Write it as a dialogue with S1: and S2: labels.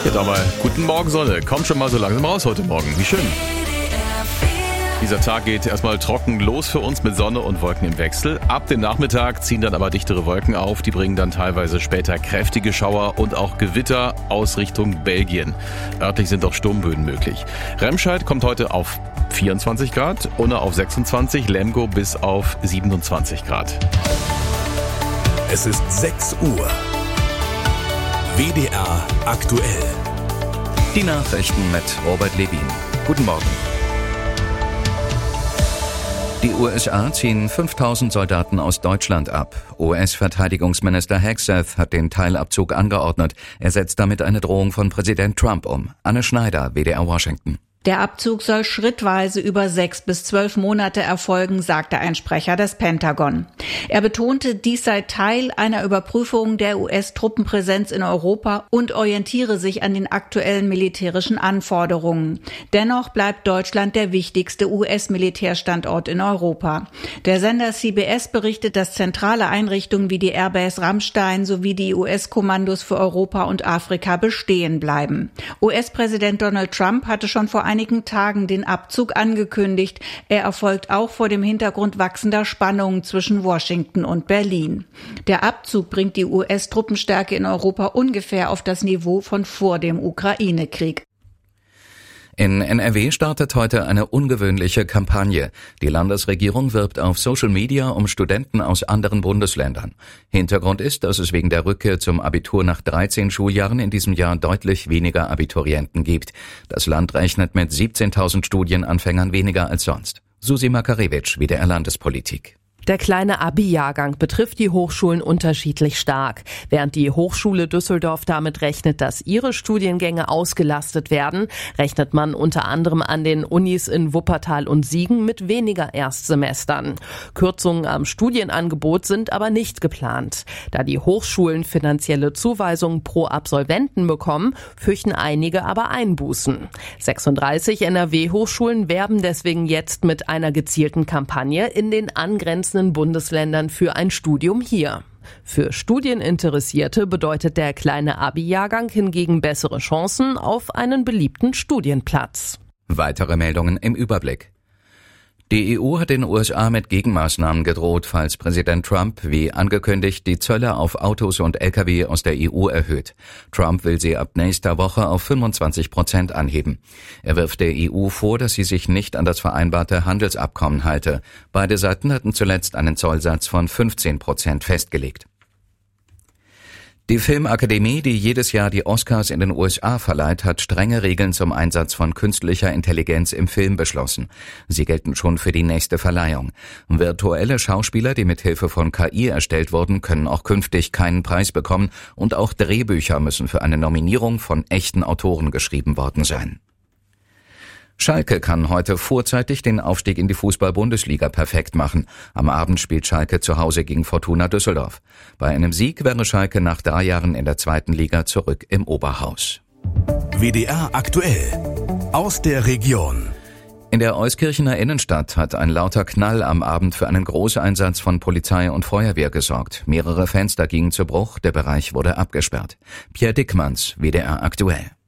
S1: Jetzt aber guten Morgen Sonne. Kommt schon mal so langsam raus heute Morgen. Wie schön. Dieser Tag geht erstmal trocken los für uns mit Sonne und Wolken im Wechsel. Ab dem Nachmittag ziehen dann aber dichtere Wolken auf. Die bringen dann teilweise später kräftige Schauer und auch Gewitter aus Richtung Belgien. Örtlich sind auch Sturmböen möglich. Remscheid kommt heute auf 24 Grad, Unna auf 26, Lemgo bis auf 27 Grad.
S2: Es ist 6 Uhr. WDR aktuell.
S3: Die Nachrichten mit Robert Levin. Guten Morgen. Die USA ziehen 5000 Soldaten aus Deutschland ab. US-Verteidigungsminister Hegseth hat den Teilabzug angeordnet. Er setzt damit eine Drohung von Präsident Trump um. Anne Schneider, WDR Washington.
S4: Der Abzug soll schrittweise über 6 bis 12 Monate erfolgen, sagte ein Sprecher des Pentagon. Er betonte, dies sei Teil einer Überprüfung der US-Truppenpräsenz in Europa und orientiere sich an den aktuellen militärischen Anforderungen. Dennoch bleibt Deutschland der wichtigste US-Militärstandort in Europa. Der Sender CBS berichtet, dass zentrale Einrichtungen wie die Airbase Ramstein sowie die US-Kommandos für Europa und Afrika bestehen bleiben. US-Präsident Donald Trump hatte schon vor einigen Tagen den Abzug angekündigt. Er erfolgt auch vor dem Hintergrund wachsender Spannungen zwischen Washington und Berlin. Der Abzug bringt die US-Truppenstärke in Europa ungefähr auf das Niveau von vor dem Ukraine-Krieg.
S3: In NRW startet heute eine ungewöhnliche Kampagne. Die Landesregierung wirbt auf Social Media um Studenten aus anderen Bundesländern. Hintergrund ist, dass es wegen der Rückkehr zum Abitur nach 13 Schuljahren in diesem Jahr deutlich weniger Abiturienten gibt. Das Land rechnet mit 17.000 Studienanfängern weniger als sonst. Susi Makarewitsch, WDR Landespolitik.
S5: Der kleine Abi-Jahrgang betrifft die Hochschulen unterschiedlich stark. Während die Hochschule Düsseldorf damit rechnet, dass ihre Studiengänge ausgelastet werden, rechnet man unter anderem an den Unis in Wuppertal und Siegen mit weniger Erstsemestern. Kürzungen am Studienangebot sind aber nicht geplant. Da die Hochschulen finanzielle Zuweisungen pro Absolventen bekommen, fürchten einige aber Einbußen. 36 NRW-Hochschulen werben deswegen jetzt mit einer gezielten Kampagne in den angrenzenden Bundesländern für ein Studium hier. Für Studieninteressierte bedeutet der kleine Abi-Jahrgang hingegen bessere Chancen auf einen beliebten Studienplatz.
S3: Weitere Meldungen im Überblick. Die EU hat den USA mit Gegenmaßnahmen gedroht, falls Präsident Trump, wie angekündigt, die Zölle auf Autos und Lkw aus der EU erhöht. Trump will sie ab nächster Woche auf 25% anheben. Er wirft der EU vor, dass sie sich nicht an das vereinbarte Handelsabkommen halte. Beide Seiten hatten zuletzt einen Zollsatz von 15% festgelegt. Die Filmakademie, die jedes Jahr die Oscars in den USA verleiht, hat strenge Regeln zum Einsatz von künstlicher Intelligenz im Film beschlossen. Sie gelten schon für die nächste Verleihung. Virtuelle Schauspieler, die mit Hilfe von KI erstellt wurden, können auch künftig keinen Preis bekommen und auch Drehbücher müssen für eine Nominierung von echten Autoren geschrieben worden sein. Schalke kann heute vorzeitig den Aufstieg in die Fußball-Bundesliga perfekt machen. Am Abend spielt Schalke zu Hause gegen Fortuna Düsseldorf. Bei einem Sieg wäre Schalke nach 3 Jahren in der 2. Liga zurück im Oberhaus.
S2: WDR aktuell. Aus der Region.
S3: In der Euskirchener Innenstadt hat ein lauter Knall am Abend für einen Großeinsatz von Polizei und Feuerwehr gesorgt. Mehrere Fenster gingen zu Bruch, der Bereich wurde abgesperrt. Pierre Dickmanns, WDR aktuell.